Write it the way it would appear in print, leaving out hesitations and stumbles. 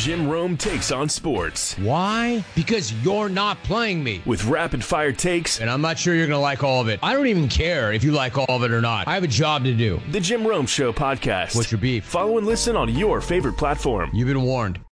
Jim Rome takes on sports. Why? Because you're not playing me. With rapid-fire takes. And I'm not sure you're going to like all of it. I don't even care if you like all of it or not. I have a job to do. The Jim Rome Show podcast. What's your beef? Follow and listen on your favorite platform. You've been warned.